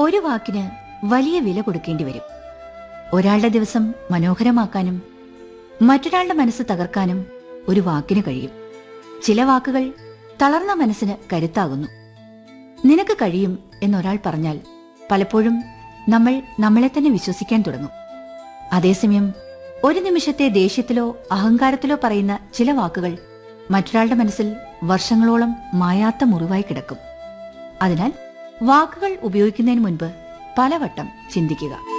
ഒരു വാക്കിന് വലിയ വില കൊടുക്കേണ്ടി വരും. ഒരാളുടെ ദിവസം മനോഹരമാക്കാനും മറ്റൊരാളുടെ മനസ്സ് തകർക്കാനും ഒരു വാക്കിന് കഴിയും. ചില വാക്കുകൾ തളർന്ന മനസ്സിന് കരുത്താകുന്നു. നിനക്ക് കഴിയും എന്നൊരാൾ പറഞ്ഞാൽ പലപ്പോഴും നമ്മൾ നമ്മളെ തന്നെ വിശ്വസിക്കാൻ തുടങ്ങും. അതേസമയം ഒരു നിമിഷത്തെ ദേഷ്യത്തിലോ അഹങ്കാരത്തിലോ പറയുന്ന ചില വാക്കുകൾ മറ്റൊരാളുടെ മനസ്സിൽ വർഷങ്ങളോളം മായാത്ത മുറിവായി കിടക്കും. അതിനാൽ വാക്കുകൾ ഉപയോഗിക്കുന്നതിന് മുൻപ് പലവട്ടം ചിന്തിക്കുക.